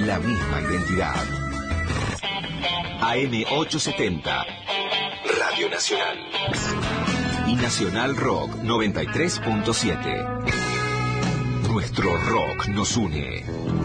la misma identidad. AM870, Radio Nacional. Y Nacional Rock 93.7. Nuestro rock nos une.